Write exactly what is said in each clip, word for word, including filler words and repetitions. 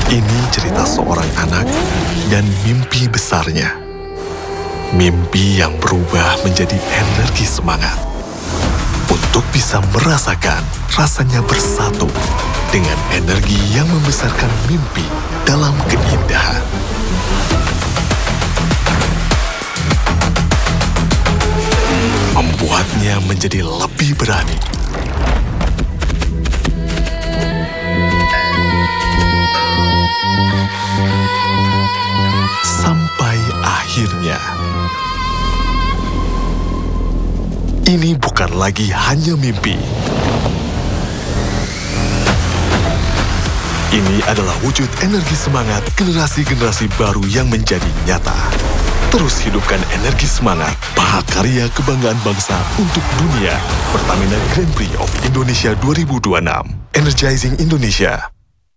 Ini cerita seorang anak dan mimpi besarnya. Mimpi yang berubah menjadi energi semangat untuk bisa merasakan rasanya bersatu dengan energi yang membesarkan mimpi dalam keindahan. Membuatnya menjadi lebih berani. Sampai akhirnya, ini bukan lagi hanya mimpi. Ini adalah wujud energi semangat generasi-generasi baru yang menjadi nyata. Terus hidupkan energi semangat, mahakarya kebanggaan bangsa untuk dunia. Pertamina Grand Prix of Indonesia dua ribu dua puluh enam. Energizing Indonesia.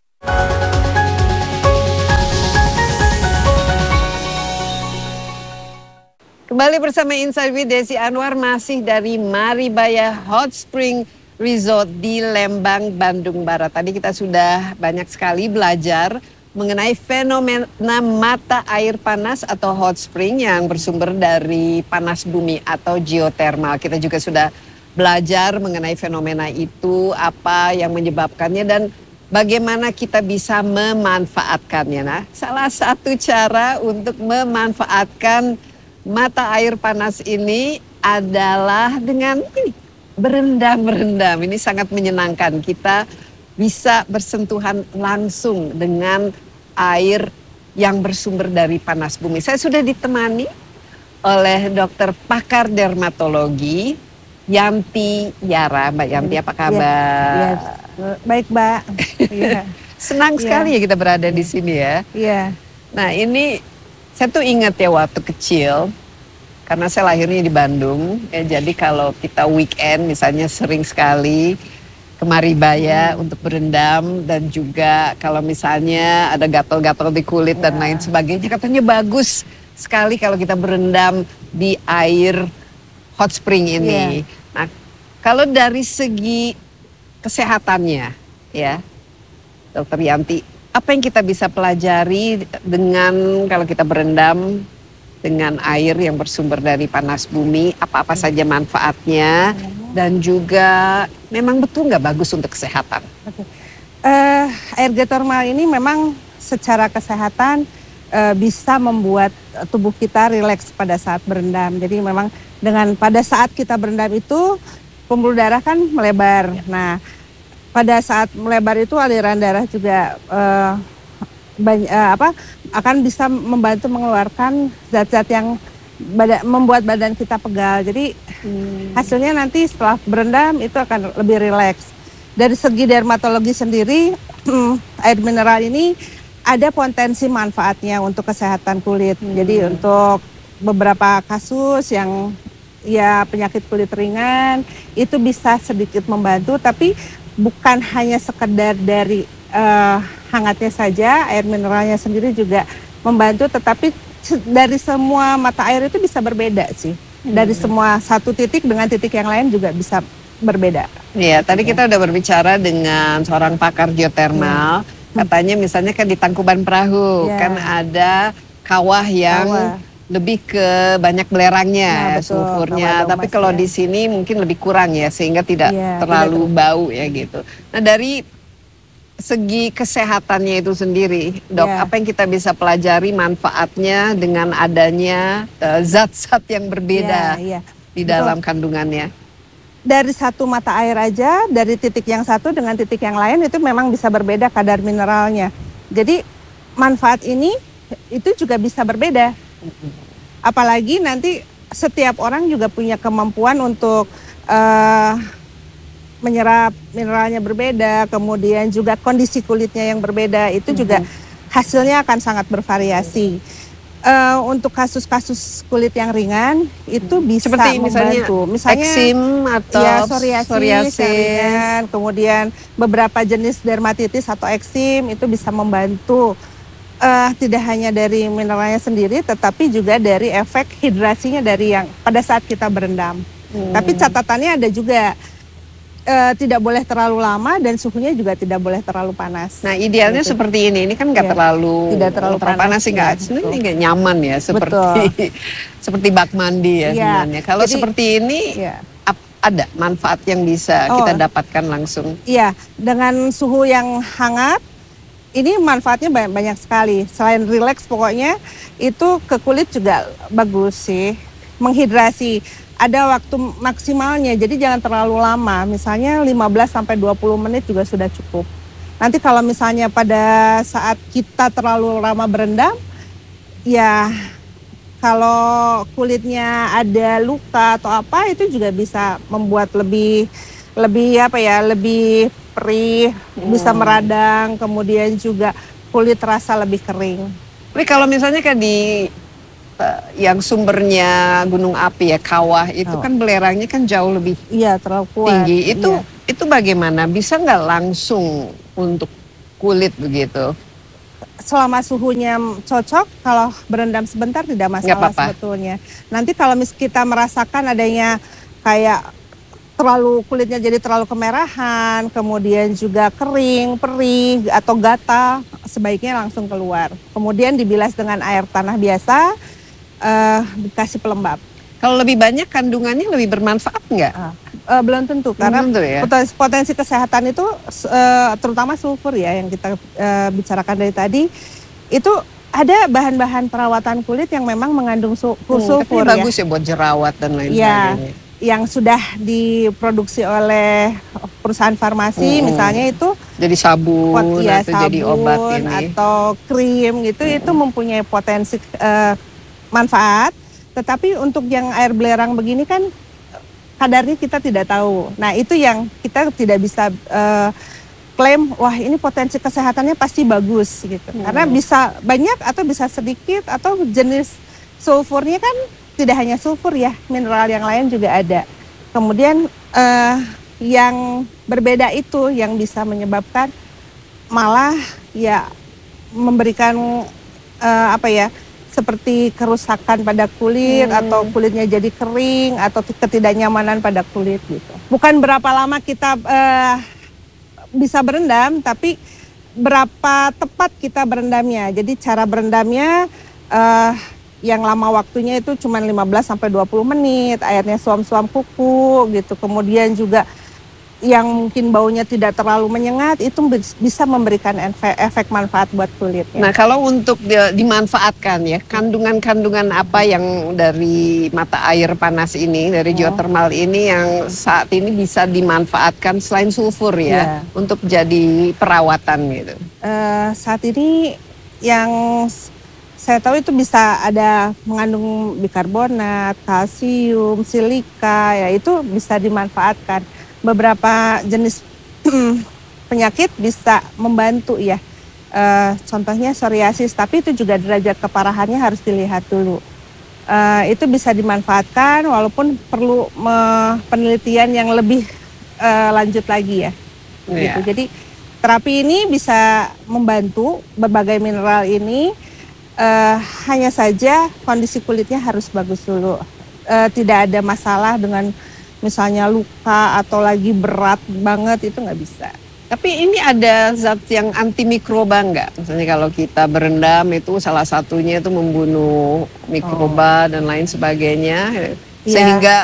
Kembali bersama Inside with Desi Anwar, masih dari Maribaya Hot Spring Resort di Lembang, Bandung Barat. Tadi kita sudah banyak sekali belajar mengenai fenomena mata air panas atau hot spring yang bersumber dari panas bumi atau geothermal. Kita juga sudah belajar mengenai fenomena itu, apa yang menyebabkannya dan bagaimana kita bisa memanfaatkannya. Nah, salah satu cara untuk memanfaatkan mata air panas ini adalah dengan ini, berendam-berendam. Ini sangat menyenangkan. Kita bisa bersentuhan langsung dengan air yang bersumber dari panas bumi. Saya sudah ditemani oleh dokter pakar dermatologi Yanti Yara. Mbak Yanti, apa kabar? Ya, ya. Baik, Mbak. Ya. Senang sekali ya. ya kita berada ya. di sini ya. Iya. Nah, ini saya tuh ingat ya waktu kecil, karena saya lahirnya di Bandung, ya, jadi kalau kita weekend misalnya sering sekali ke Maribaya hmm. untuk berendam, dan juga kalau misalnya ada gatal-gatal di kulit ya. dan lain sebagainya, katanya bagus sekali kalau kita berendam di air hot spring ini. Ya. Nah, kalau dari segi kesehatannya, ya, Dokter Yanti, apa yang kita bisa pelajari dengan kalau kita berendam dengan air yang bersumber dari panas bumi, apa-apa saja manfaatnya, dan juga memang betul nggak bagus untuk kesehatan? Oke. Uh, air geothermal ini memang secara kesehatan uh, bisa membuat tubuh kita rileks pada saat berendam. Jadi memang dengan pada saat kita berendam itu pembuluh darah kan melebar. Nah, pada saat melebar itu aliran darah juga uh, banyak, uh, apa akan bisa membantu mengeluarkan zat-zat yang Bada, membuat badan kita pegal. Jadi hmm. hasilnya nanti setelah berendam itu akan lebih rileks. Dari segi dermatologi sendiri, air mineral ini ada potensi manfaatnya untuk kesehatan kulit. Hmm. Jadi untuk beberapa kasus yang ya penyakit kulit ringan itu bisa sedikit membantu, tapi bukan hanya sekedar dari uh, hangatnya saja, air mineralnya sendiri juga membantu, tetapi dari semua mata air itu bisa berbeda sih. Hmm. Dari semua satu titik dengan titik yang lain juga bisa berbeda. Iya, tadi kita udah berbicara dengan seorang pakar geothermal. Hmm. Katanya misalnya kan di Tangkuban Perahu, ya. kan ada kawah yang kawah. lebih ke banyak belerangnya, nah, sulfurnya. Tapi kalau ya. di sini mungkin lebih kurang ya, sehingga tidak ya, terlalu tidak bau ya gitu. Nah, dari segi kesehatannya itu sendiri, dok, yeah. apa yang kita bisa pelajari manfaatnya dengan adanya zat-zat uh, yang berbeda yeah, yeah. di dalam Betul. kandungannya? Dari satu mata air aja, dari titik yang satu dengan titik yang lain itu memang bisa berbeda kadar mineralnya. Jadi manfaat ini itu juga bisa berbeda. Apalagi nanti setiap orang juga punya kemampuan untuk uh, menyerap mineralnya berbeda, kemudian juga kondisi kulitnya yang berbeda, itu juga mm-hmm. hasilnya akan sangat bervariasi. Uh, untuk kasus-kasus kulit yang ringan itu bisa seperti membantu, misalnya eksim atau ya, psoriasis, psoriasis. Ringan, kemudian beberapa jenis dermatitis atau eksim itu bisa membantu. Uh, tidak hanya dari mineralnya sendiri, tetapi juga dari efek hidrasinya dari yang pada saat kita berendam. Hmm. Tapi catatannya ada juga. uh, tidak boleh terlalu lama dan suhunya juga tidak boleh terlalu panas. Nah idealnya gitu. seperti ini, ini kan nggak Ya, terlalu tidak terlalu panas, panas sih nggak, ya, sebenarnya betul. nggak nyaman ya seperti seperti bak mandi ya, Ya, sebenarnya. Kalau jadi- seperti ini Ya. ap- ada manfaat yang bisa Oh. kita dapatkan langsung. Iya, dengan suhu yang hangat, ini manfaatnya banyak, banyak sekali. Selain rileks pokoknya, itu ke kulit juga bagus sih. Menghidrasi, ada waktu maksimalnya, jadi jangan terlalu lama. Misalnya lima belas sampai dua puluh menit juga sudah cukup. Nanti kalau misalnya pada saat kita terlalu lama berendam, ya kalau kulitnya ada luka atau apa, itu juga bisa membuat lebih lebih apa ya, lebih perih, bisa meradang, kemudian juga kulit terasa lebih kering. Tapi kalau misalnya kan di eh, yang sumbernya gunung api ya, kawah itu Oh. kan belerangnya kan jauh lebih Iya, terlalu kuat. tinggi. Itu Iya. itu bagaimana? Bisa nggak langsung untuk kulit begitu? Selama suhunya cocok, kalau berendam sebentar tidak Nggak masalah apa-apa. sebetulnya. Nanti kalau mis kita merasakan adanya kayak terlalu kulitnya jadi terlalu kemerahan, kemudian juga kering, perih atau gatal, sebaiknya langsung keluar. Kemudian dibilas dengan air tanah biasa, eh, dikasih pelembab. Kalau lebih banyak kandungannya lebih bermanfaat nggak? Eh, belum tentu karena tentu ya. potensi, potensi kesehatan itu eh, terutama sulfur ya yang kita eh, bicarakan dari tadi itu ada bahan-bahan perawatan kulit yang memang mengandung su- Hmm, sulfur tapi ya. bagus ya buat jerawat dan lain Ya, sebagainya. yang sudah diproduksi oleh perusahaan farmasi Hmm. misalnya itu Jadi sabun pot ya, atau jadi obat sabun ini. atau krim gitu itu mempunyai potensi eh, manfaat, tetapi untuk yang air belerang begini kan kadarnya kita tidak tahu. Nah itu yang kita tidak bisa eh, klaim wah ini potensi kesehatannya pasti bagus gitu, karena bisa banyak atau bisa sedikit atau jenis sulfurnya kan tidak hanya sulfur ya, mineral yang lain juga ada. Kemudian eh, yang berbeda itu yang bisa menyebabkan malah ya memberikan eh, apa ya seperti kerusakan pada kulit atau kulitnya jadi kering atau ketidaknyamanan pada kulit gitu. Bukan berapa lama kita eh, bisa berendam, tapi berapa tepat kita berendamnya. Jadi cara berendamnya eh, yang lama waktunya itu cuma lima belas sampai dua puluh menit, airnya suam-suam kuku gitu. Kemudian juga yang mungkin baunya tidak terlalu menyengat itu bisa memberikan efek, efek manfaat buat kulitnya. Nah kalau untuk di- dimanfaatkan ya, kandungan-kandungan apa yang dari mata air panas ini, dari geothermal ini yang saat ini bisa dimanfaatkan selain sulfur ya, Iya. untuk jadi perawatan gitu. Eh, saat ini yang s- saya tahu itu bisa ada mengandung bikarbonat, kalsium, silika, ya itu bisa dimanfaatkan. Beberapa jenis penyakit bisa membantu ya. Eh, contohnya psoriasis, tapi itu juga derajat keparahannya harus dilihat dulu. Eh, itu bisa dimanfaatkan walaupun perlu me- penelitian yang lebih eh, lanjut lagi ya. Iya. Gitu. Jadi terapi ini bisa membantu berbagai mineral ini, eh, hanya saja kondisi kulitnya harus bagus dulu. Eh, tidak ada masalah dengan misalnya luka atau lagi berat banget itu nggak bisa. Tapi ini ada zat yang antimikroba nggak? Misalnya kalau kita berendam itu salah satunya itu membunuh mikroba dan lain sebagainya, sehingga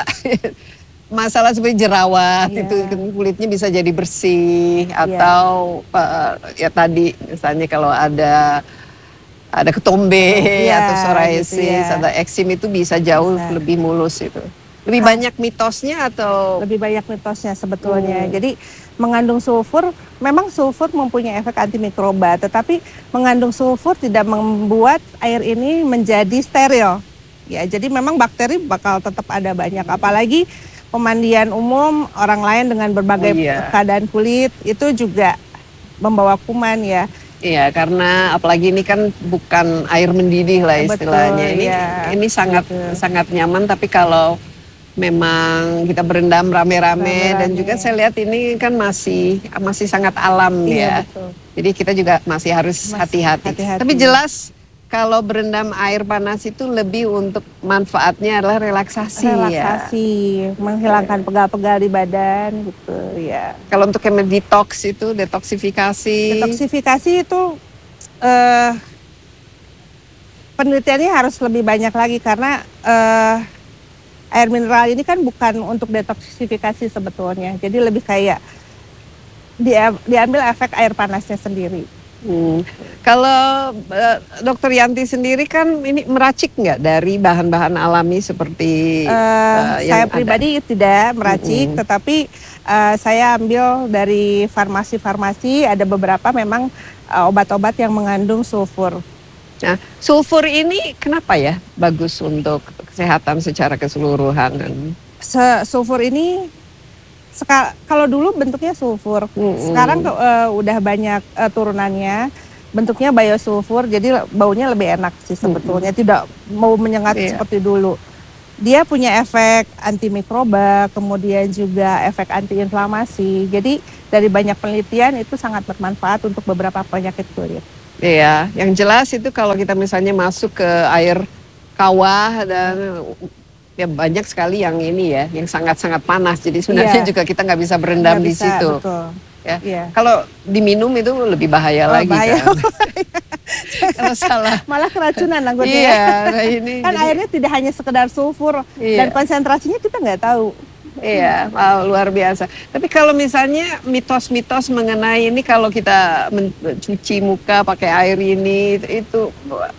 masalah seperti jerawat Iya. itu kulitnya bisa jadi bersih atau eh, ya tadi misalnya kalau ada ada ketombe Iya, atau psoriasis gitu ya. atau eksim itu bisa jauh Bisa. lebih mulus itu. Lebih Hah. banyak mitosnya atau Lebih banyak mitosnya sebetulnya. Hmm. Jadi mengandung sulfur, memang sulfur mempunyai efek antimikroba, tetapi mengandung sulfur tidak membuat air ini menjadi steril. Ya, jadi memang bakteri bakal tetap ada banyak. Apalagi pemandian umum orang lain dengan berbagai Oh, iya. keadaan kulit itu juga membawa kuman ya. Iya, karena apalagi ini kan bukan air mendidih lah Betul, istilahnya. Ini iya. ini sangat Gitu. sangat nyaman. Tapi kalau memang kita berendam rame-rame dan Rame-rame. juga saya lihat ini kan masih masih sangat alam Iya, ya. betul. Jadi kita juga masih harus Masih hati-hati. hati-hati. Tapi jelas kalau berendam air panas itu lebih untuk manfaatnya adalah relaksasi, Relaksasi, ya. menghilangkan pegal-pegal di badan gitu ya. Kalau untuk yang detox itu, detoksifikasi. Detoksifikasi itu eh, penelitiannya harus lebih banyak lagi karena eh, air mineral ini kan bukan untuk detoksifikasi sebetulnya. Jadi lebih kayak dia, diambil efek air panasnya sendiri. Hmm. Kalau uh, Dokter Yanti sendiri kan ini meracik nggak dari bahan-bahan alami seperti Uh, uh, saya yang pribadi ada? tidak meracik, Mm-mm. tetapi uh, saya ambil dari farmasi-farmasi. Ada beberapa memang uh, obat-obat yang mengandung sulfur. Nah, sulfur ini kenapa ya bagus untuk kesehatan secara keseluruhan? Se- sulfur ini seka- kalau dulu bentuknya sulfur, Mm-mm. sekarang uh, udah banyak uh, turunannya. Bentuknya biosulfur, jadi baunya lebih enak sih sebetulnya. Tidak mau menyengat Iya. seperti dulu. Dia punya efek antimikroba, kemudian juga efek antiinflamasi. Jadi dari banyak penelitian itu sangat bermanfaat untuk beberapa penyakit kulit. Iya, yang jelas itu kalau kita misalnya masuk ke air kawah dan ya banyak sekali yang ini ya, yang sangat-sangat panas. Jadi sebenarnya Iya. juga kita nggak bisa berendam Nggak di bisa, situ. betul. Ya. Iya. Kalau diminum itu lebih bahaya Oh, lagi bahaya. kan. Kalau salah. Malah keracunan anggotanya. Iya, nah ini Kan jadi- airnya tidak hanya sekedar sulfur Iya. dan konsentrasinya kita nggak tahu. Iya, wow, luar biasa. Tapi kalau misalnya mitos-mitos mengenai ini kalau kita mencuci muka pakai air ini itu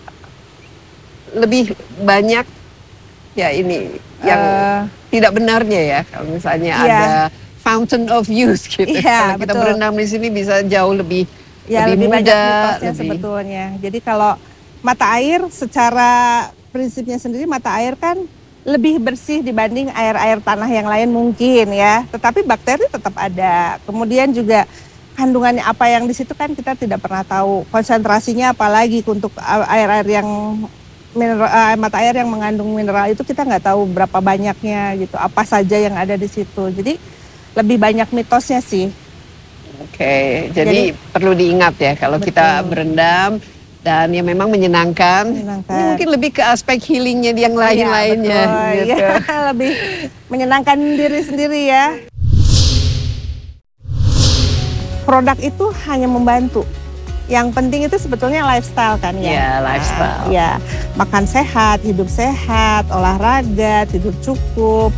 lebih banyak ya ini yang Eh, tidak benarnya ya. Kalau misalnya Iya. ada fountain of youth gitu. Iya, Kalau kita betul. berendam di sini bisa jauh lebih Ya lebih, lebih, banyak mudah, mitosnya lebih- sebetulnya. Jadi kalau mata air secara prinsipnya sendiri mata air kan lebih bersih dibanding air-air tanah yang lain mungkin ya. Tetapi bakteri tetap ada. Kemudian juga kandungannya apa yang di situ kan kita tidak pernah tahu. Konsentrasinya apalagi untuk air-air yang mineral, eh, mata air yang mengandung mineral itu kita nggak tahu berapa banyaknya gitu. Apa saja yang ada di situ. Jadi lebih banyak mitosnya sih. Oke, jadi, Jadi- perlu diingat ya kalau kita Betul. berendam dan ya memang menyenangkan. Menyenangkan. Ini mungkin lebih ke aspek healingnya yang lain-lainnya. Iya, betul. gitu. Iya, lebih menyenangkan diri sendiri ya. Produk itu hanya membantu. Yang penting itu sebetulnya lifestyle kan ya. Iya, lifestyle. Nah, ya, makan sehat, hidup sehat, olahraga, tidur cukup,